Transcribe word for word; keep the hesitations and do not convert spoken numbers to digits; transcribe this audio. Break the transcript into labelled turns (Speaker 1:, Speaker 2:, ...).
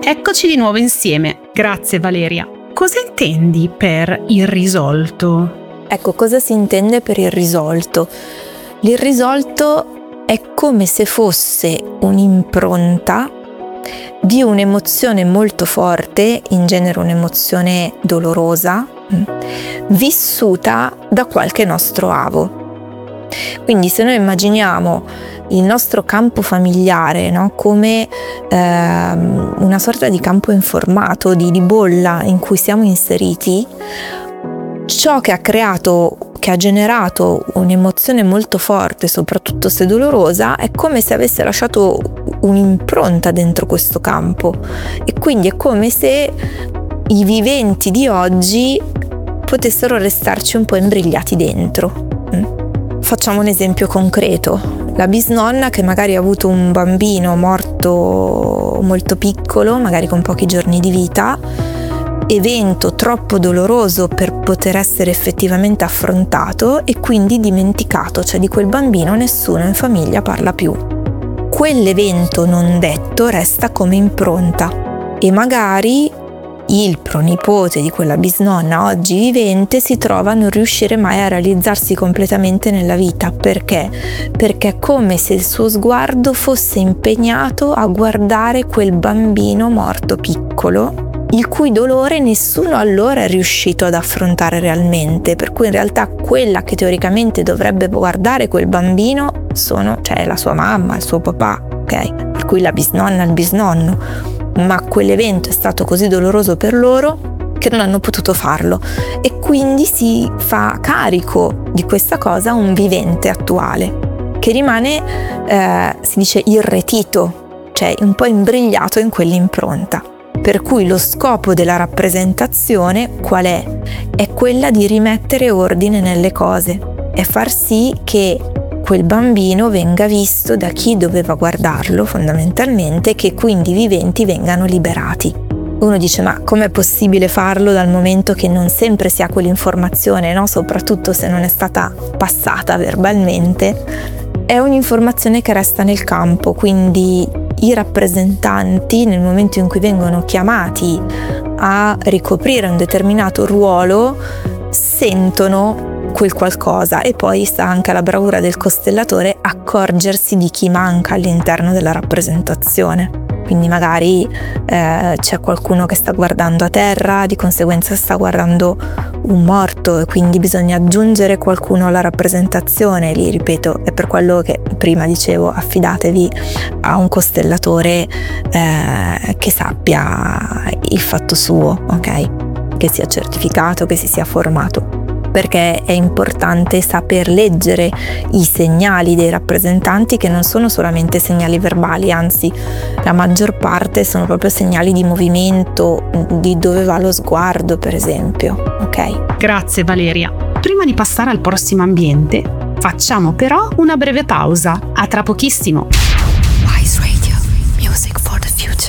Speaker 1: Eccoci di nuovo insieme. Grazie Valeria. Cosa intendi per irrisolto?
Speaker 2: Ecco, cosa si intende per irrisolto? L'irrisolto è come se fosse un'impronta di un'emozione molto forte, in genere un'emozione dolorosa, vissuta da qualche nostro avo. Quindi se noi immaginiamo il nostro campo familiare, no, come ehm, una sorta di campo informato, di, di bolla in cui siamo inseriti, ciò che ha creato, che ha generato un'emozione molto forte, soprattutto se dolorosa, è come se avesse lasciato un'impronta dentro questo campo, e quindi è come se i viventi di oggi potessero restarci un po' imbrigliati dentro. Facciamo un esempio concreto: la bisnonna che magari ha avuto un bambino morto molto piccolo, magari con pochi giorni di vita, evento troppo doloroso per poter essere effettivamente affrontato e quindi dimenticato, cioè di quel bambino nessuno in famiglia parla più. Quell'evento non detto resta come impronta e magari il pronipote di quella bisnonna oggi vivente si trova a non riuscire mai a realizzarsi completamente nella vita. Perché? Perché è come se il suo sguardo fosse impegnato a guardare quel bambino morto piccolo, il cui dolore nessuno allora è riuscito ad affrontare realmente, per cui in realtà quella che teoricamente dovrebbe guardare quel bambino sono, cioè la sua mamma, il suo papà, ok? Per cui la bisnonna, il bisnonno. Ma quell'evento è stato così doloroso per loro che non hanno potuto farlo, e quindi si fa carico di questa cosa un vivente attuale che rimane, eh, si dice, irretito, cioè un po' imbrigliato in quell'impronta. Per cui lo scopo della rappresentazione qual è? È quella di rimettere ordine nelle cose e far sì che quel bambino venga visto da chi doveva guardarlo fondamentalmente, che quindi i viventi vengano liberati. Uno dice: ma com'è possibile farlo dal momento che non sempre si ha quell'informazione, no? Soprattutto se non è stata passata verbalmente. È un'informazione che resta nel campo, quindi i rappresentanti nel momento in cui vengono chiamati a ricoprire un determinato ruolo sentono quel qualcosa, e poi sta anche alla bravura del costellatore accorgersi di chi manca all'interno della rappresentazione. Quindi magari eh, c'è qualcuno che sta guardando a terra, di conseguenza sta guardando un morto, e quindi bisogna aggiungere qualcuno alla rappresentazione. Lì, ripeto, è per quello che prima dicevo, affidatevi a un costellatore eh, che sappia il fatto suo, ok? Che sia certificato, che si sia formato, perché è importante saper leggere i segnali dei rappresentanti, che non sono solamente segnali verbali, anzi la maggior parte sono proprio segnali di movimento, di dove va lo sguardo, per esempio. Ok?
Speaker 1: Grazie Valeria. Prima di passare al prossimo ambiente, facciamo però una breve pausa. A tra pochissimo.